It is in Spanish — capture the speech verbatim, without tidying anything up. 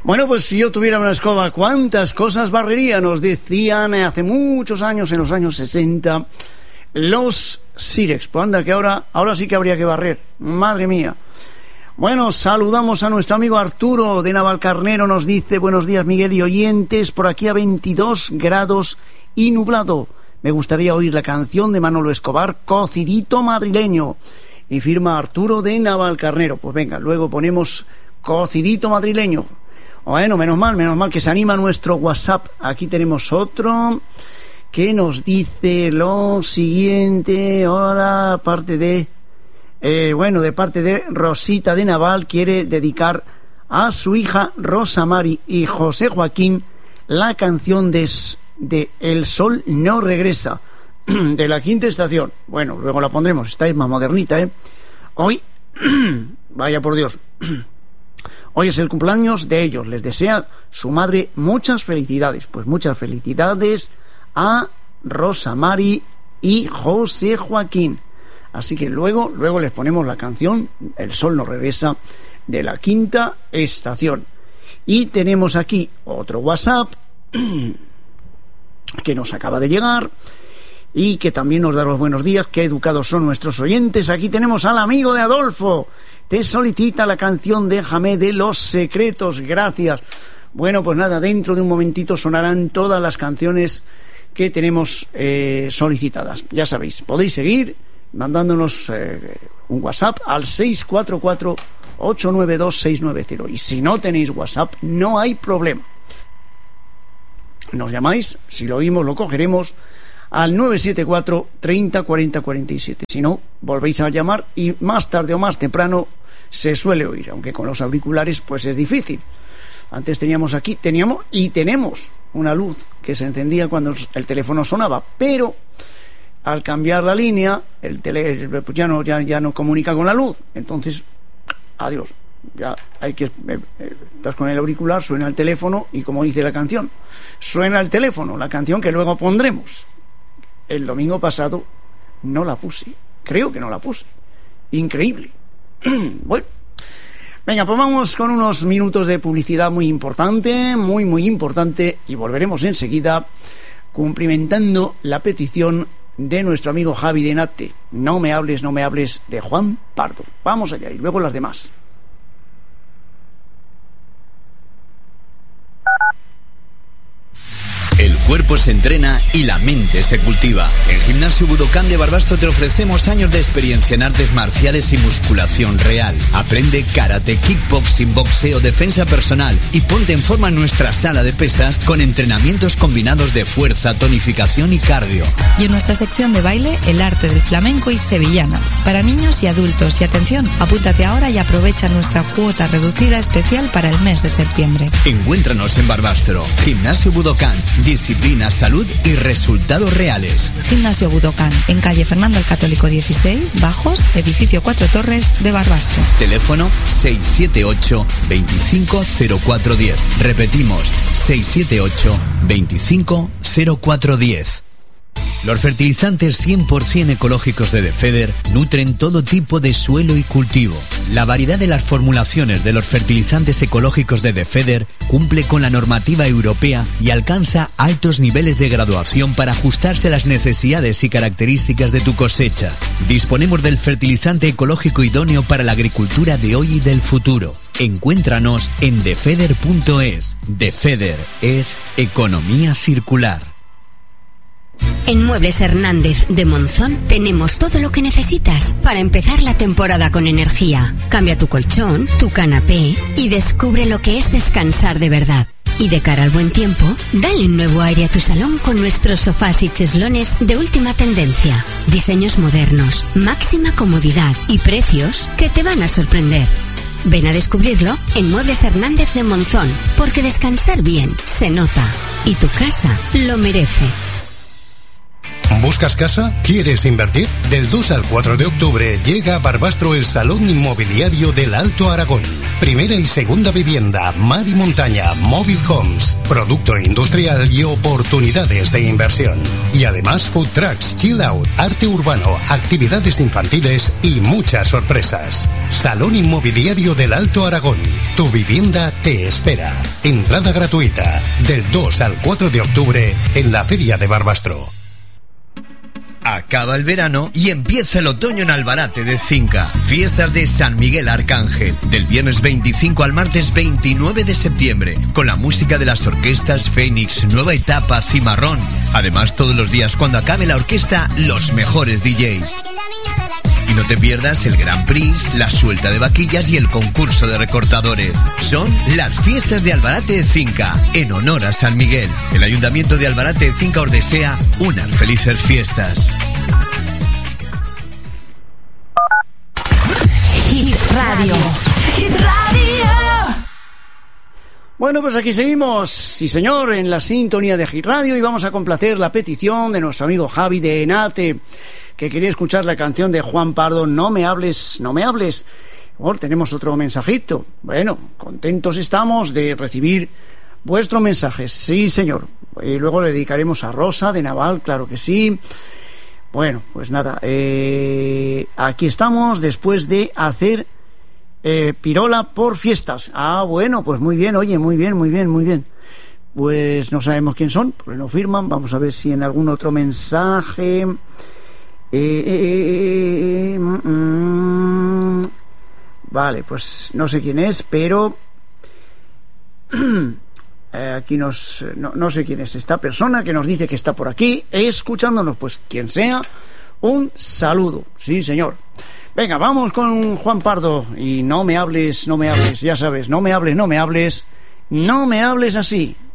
Bueno, pues si yo tuviera una escoba, ¿cuántas cosas barrería? Nos decían hace muchos años, en los años sesenta, los Sirex. Pues anda, que ahora, ahora sí que habría que barrer. Madre mía. Bueno, saludamos a nuestro amigo Arturo de Navalcarnero. Nos dice: buenos días, Miguel y oyentes, por aquí a veintidós grados y nublado. Me gustaría oír la canción de Manolo Escobar, Cocidito Madrileño. Y firma Arturo de Navalcarnero. Pues venga, luego ponemos Cocidito Madrileño. Bueno, menos mal, menos mal que se anima nuestro WhatsApp. Aquí tenemos otro que nos dice lo siguiente. Hola, parte de... Eh, bueno, de parte de Rosita de Naval, quiere dedicar a su hija Rosa Mari y José Joaquín la canción de, de El Sol No Regresa, de La Quinta Estación. Bueno, luego la pondremos, esta es más modernita, ¿eh? Hoy, vaya por Dios... Hoy es el cumpleaños de ellos. Les desea su madre muchas felicidades. Pues muchas felicidades a Rosa Mari y José Joaquín. Así que luego, luego les ponemos la canción El Sol No Regresa, de La Quinta Estación. Y tenemos aquí otro WhatsApp que nos acaba de llegar y que también nos da los buenos días. Qué educados son nuestros oyentes. Aquí tenemos al amigo de Adolfo. Te solicita la canción Déjame de Los Secretos. Gracias. Bueno, pues nada, dentro de un momentito sonarán todas las canciones que tenemos eh, solicitadas. Ya sabéis, podéis seguir mandándonos eh, un WhatsApp al seis cuatro cuatro, ocho nueve dos, seis nueve cero. Y si no tenéis WhatsApp, no hay problema. Nos llamáis, si lo oímos lo cogeremos al nueve siete cuatro, treinta, cuarenta, cuarenta y siete. Si no, volvéis a llamar y más tarde o más temprano se suele oír, aunque con los auriculares pues es difícil. Antes teníamos aquí, teníamos y tenemos una luz que se encendía cuando el teléfono sonaba, pero al cambiar la línea, el tele, pues ya no, ya, ya no comunica con la luz. Entonces, adiós. Ya hay que... Eh, eh, estás con el auricular, suena el teléfono y como dice la canción, suena el teléfono, la canción que luego pondremos. El domingo pasado no la puse, creo que no la puse. Increíble. Bueno, venga, pues vamos con unos minutos de publicidad muy importante, muy muy importante, y volveremos enseguida cumplimentando la petición de nuestro amigo Javi de Nate. No me hables, no me hables, de Juan Pardo. Vamos allá y luego las demás. El cuerpo se entrena y la mente se cultiva. En Gimnasio Budokan de Barbastro te ofrecemos años de experiencia en artes marciales y musculación real. Aprende karate, kickboxing, boxeo, defensa personal y ponte en forma en nuestra sala de pesas con entrenamientos combinados de fuerza, tonificación y cardio. Y en nuestra sección de baile, el arte del flamenco y sevillanas. Para niños y adultos. Y atención, apúntate ahora y aprovecha nuestra cuota reducida especial para el mes de septiembre. Encuéntranos en Barbastro. Gimnasio Budokan. Disciplina, salud y resultados reales. Gimnasio Budokan, en calle Fernando el Católico dieciséis, Bajos, edificio Cuatro Torres de Barbastro. Teléfono seis siete ocho, veinticinco cero cuatro diez. Repetimos, seis siete ocho, veinticinco cero cuatro diez. Los fertilizantes cien por ciento ecológicos de Defeder nutren todo tipo de suelo y cultivo. La variedad de las formulaciones de los fertilizantes ecológicos de Defeder cumple con la normativa europea y alcanza altos niveles de graduación para ajustarse a las necesidades y características de tu cosecha. Disponemos del fertilizante ecológico idóneo para la agricultura de hoy y del futuro. Encuéntranos en defeder punto es. Defeder es economía circular. En Muebles Hernández de Monzón tenemos todo lo que necesitas para empezar la temporada con energía. Cambia tu colchón, tu canapé y descubre lo que es descansar de verdad. Y de cara al buen tiempo, dale un nuevo aire a tu salón con nuestros sofás y cheslones de última tendencia. Diseños modernos, máxima comodidad y precios que te van a sorprender. Ven a descubrirlo en Muebles Hernández de Monzón, porque descansar bien se nota y tu casa lo merece. ¿Buscas casa? ¿Quieres invertir? Del dos al cuatro de octubre llega a Barbastro el Salón Inmobiliario del Alto Aragón. Primera y segunda vivienda, mar y montaña, Móvil Homes, producto industrial y oportunidades de inversión. Y además food trucks, chill out, arte urbano, actividades infantiles y muchas sorpresas. Salón Inmobiliario del Alto Aragón. Tu vivienda te espera. Entrada gratuita del dos al cuatro de octubre en la Feria de Barbastro. Acaba el verano y empieza el otoño en Albarate de Cinca. Fiestas de San Miguel Arcángel, del viernes veinticinco al martes veintinueve de septiembre, con la música de las orquestas Fénix, Nueva Etapa, Cimarrón. Además, todos los días cuando acabe la orquesta, los mejores D Js. Y no te pierdas el Grand Prix, la suelta de vaquillas y el concurso de recortadores. Son las fiestas de Albarate de Cinca, en honor a San Miguel. El Ayuntamiento de Albarate de Cinca os desea unas felices fiestas. Hit Radio. Hit Radio. Bueno, pues aquí seguimos, sí señor, en la sintonía de Hit Radio, y vamos a complacer la petición de nuestro amigo Javi de Enate, que quería escuchar la canción de Juan Pardo, No me hables, no me hables. Bueno, tenemos otro mensajito. Bueno, contentos estamos de recibir vuestros mensajes. Sí, señor. Y luego le dedicaremos a Rosa de Naval, claro que sí. Bueno, pues nada, eh, aquí estamos después de hacer eh, Pirola por fiestas. Ah, bueno, pues muy bien, oye, muy bien, muy bien, muy bien. Pues no sabemos quién son, porque no firman. Vamos a ver si en algún otro mensaje... Eh, eh, eh, mm, vale, pues no sé quién es, pero eh, aquí nos no, no sé quién es esta persona que nos dice que está por aquí escuchándonos. Pues quien sea, un saludo. Sí, señor. Venga, vamos con Juan Pardo. Y no me hables, no me hables, ya sabes, no me hables, no me hables, no me hables así.